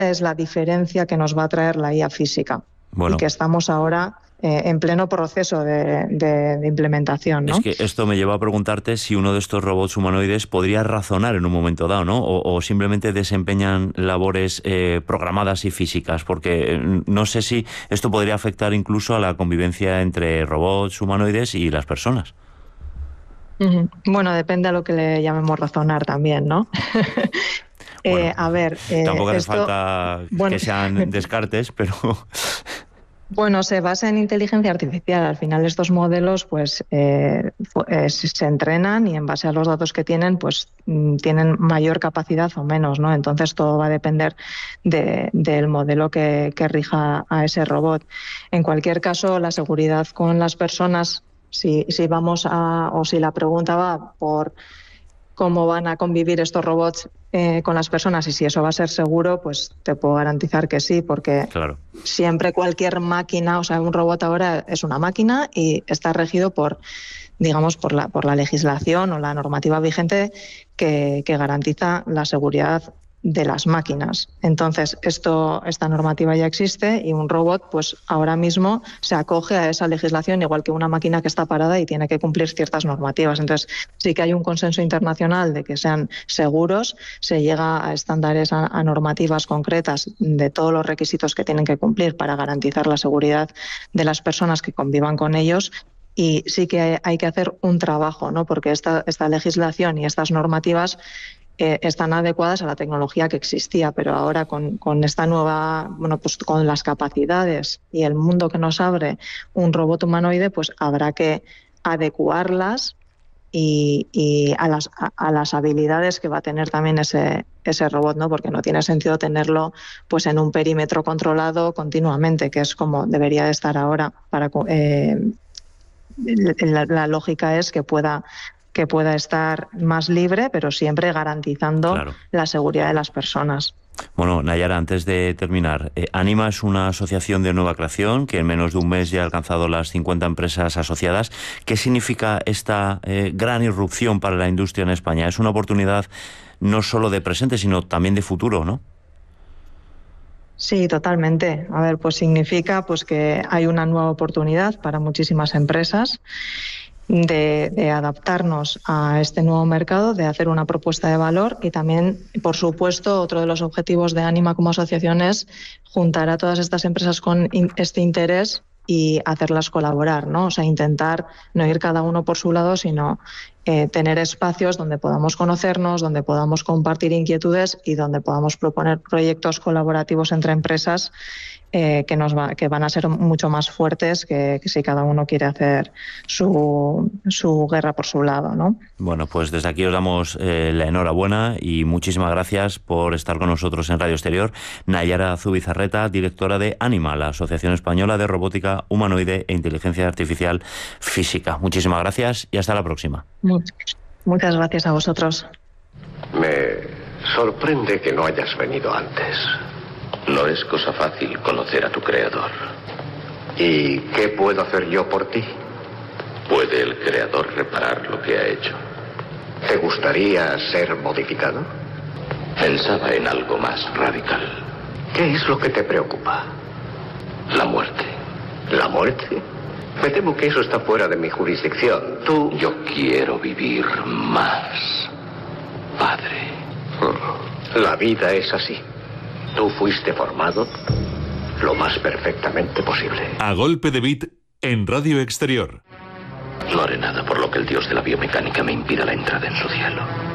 es la diferencia que nos va a traer la IA física. Bueno. Y que estamos ahora en pleno proceso de implementación, ¿no? Es que esto me lleva a preguntarte si uno de estos robots humanoides podría razonar en un momento dado, ¿no? O simplemente desempeñan labores programadas y físicas, porque no sé si esto podría afectar incluso a la convivencia entre robots humanoides y las personas. Bueno, depende a lo que le llamemos razonar también, ¿no? Bueno, a ver, tampoco hace falta que sean descartes, pero... Bueno, se basa en inteligencia artificial. Al final estos modelos pues se entrenan y en base a los datos que tienen pues tienen mayor capacidad o menos, ¿no? Entonces todo va a depender del modelo que rija a ese robot. En cualquier caso, la seguridad con las personas, si vamos o si la pregunta va por cómo van a convivir estos robots con las personas y si eso va a ser seguro, pues te puedo garantizar que sí, porque claro, siempre cualquier máquina, o sea, un robot ahora es una máquina y está regido por, digamos, por la legislación o la normativa vigente que garantiza la seguridad de las máquinas. Entonces, esta normativa ya existe y un robot, pues ahora mismo se acoge a esa legislación igual que una máquina que está parada y tiene que cumplir ciertas normativas. Entonces, sí que hay un consenso internacional de que sean seguros, se llega a estándares, a normativas concretas de todos los requisitos que tienen que cumplir para garantizar la seguridad de las personas que convivan con ellos. Y sí que hay que hacer un trabajo, ¿no? Porque esta legislación y estas normativas están adecuadas a la tecnología que existía, pero ahora con esta nueva, bueno, pues con las capacidades y el mundo que nos abre un robot humanoide, pues habrá que adecuarlas y a las habilidades que va a tener también ese robot, ¿no? Porque no tiene sentido tenerlo pues en un perímetro controlado continuamente, que es como debería de estar ahora. La lógica es que pueda estar más libre, pero siempre garantizando la seguridad de las personas. Bueno, Nayara, antes de terminar, Anima es una asociación de nueva creación que en menos de un mes ya ha alcanzado las 50 empresas asociadas. ¿Qué significa esta gran irrupción para la industria en España? Es una oportunidad no solo de presente, sino también de futuro, ¿no? Sí, totalmente. A ver, pues significa pues que hay una nueva oportunidad para muchísimas empresas de adaptarnos a este nuevo mercado, de hacer una propuesta de valor y también, por supuesto, otro de los objetivos de Anima como asociación es juntar a todas estas empresas con este interés y hacerlas colaborar, ¿no? O sea, intentar no ir cada uno por su lado, sino tener espacios donde podamos conocernos, donde podamos compartir inquietudes y donde podamos proponer proyectos colaborativos entre empresas que van a ser mucho más fuertes que si cada uno quiere hacer su guerra por su lado, ¿no? Bueno, pues desde aquí os damos la enhorabuena y muchísimas gracias por estar con nosotros en Radio Exterior. Nayara Zubizarreta, directora de Anima, la Asociación Española de Robótica Humanoide e Inteligencia Artificial Física. Muchísimas gracias y hasta la próxima. Muchas gracias a vosotros. Me sorprende que no hayas venido antes. No es cosa fácil conocer a tu creador. ¿Y qué puedo hacer yo por ti? ¿Puede el creador reparar lo que ha hecho? ¿Te gustaría ser modificado? Pensaba en algo más radical. ¿Qué es lo que te preocupa? La muerte. ¿La muerte? Me temo que eso está fuera de mi jurisdicción. Yo quiero vivir más, padre. La vida es así. Tú fuiste formado lo más perfectamente posible. A golpe de beat en Radio Exterior. No haré nada por lo que el dios de la biomecánica me impida la entrada en su cielo.